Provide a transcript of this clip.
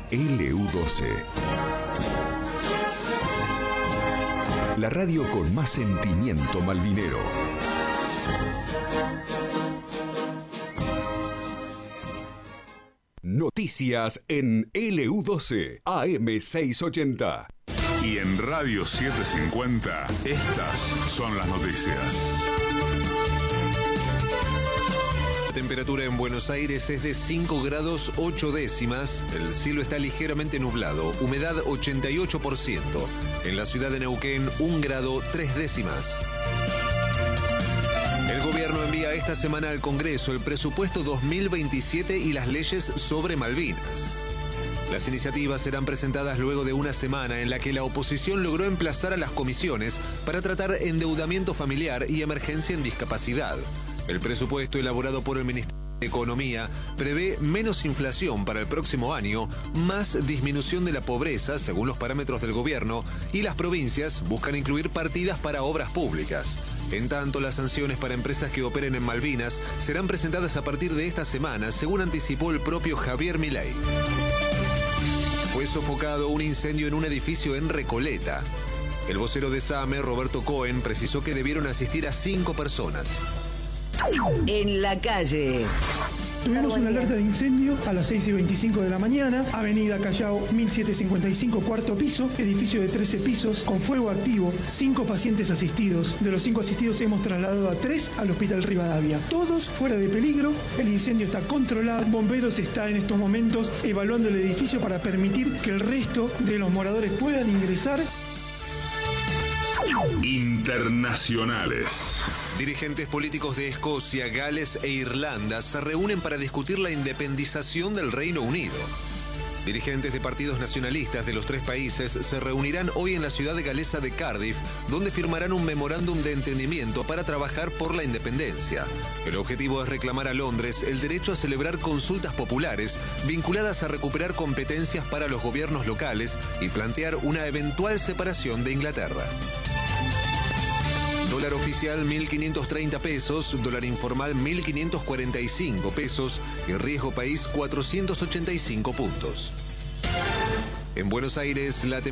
LU12. La radio con más sentimiento malvinero. Noticias en LU12, AM680. Y en Radio 750, estas son las noticias. La temperatura en Buenos Aires es de 5 grados 8 décimas. El cielo está ligeramente nublado. Humedad 88%. En la ciudad de Neuquén, 1 grado 3 décimas. El gobierno envía esta semana al Congreso el presupuesto 2027 y las leyes sobre Malvinas. Las iniciativas serán presentadas luego de una semana en la que la oposición logró emplazar a las comisiones para tratar endeudamiento familiar y emergencia en discapacidad. El presupuesto elaborado por el Ministerio de Economía prevé menos inflación para el próximo año, más disminución de la pobreza según los parámetros del gobierno, y las provincias buscan incluir partidas para obras públicas. En tanto, las sanciones para empresas que operen en Malvinas serán presentadas a partir de esta semana, según anticipó el propio Javier Milei. Fue sofocado un incendio en un edificio en Recoleta. El vocero de SAME, Roberto Cohen, precisó que debieron asistir a 5 personas. En la calle. Tuvimos una alerta de incendio a las 6:25 de la mañana, Avenida Callao 1755, cuarto piso, edificio de 13 pisos, con fuego activo, 5 pacientes asistidos. De los 5 asistidos hemos trasladado a 3 al Hospital Rivadavia. Todos fuera de peligro, el incendio está controlado, Bomberos está en estos momentos evaluando el edificio para permitir que el resto de los moradores puedan ingresar. Internacionales. Dirigentes políticos de Escocia, Gales e Irlanda se reúnen para discutir la independización del Reino Unido. Dirigentes de partidos nacionalistas de los 3 países se reunirán hoy en la ciudad galesa de Cardiff, donde firmarán un memorándum de entendimiento para trabajar por la independencia. El objetivo es reclamar a Londres el derecho a celebrar consultas populares vinculadas a recuperar competencias para los gobiernos locales y plantear una eventual separación de Inglaterra. Dólar oficial 1.530 pesos, dólar informal 1.545 pesos y riesgo país 485 puntos. En Buenos Aires, la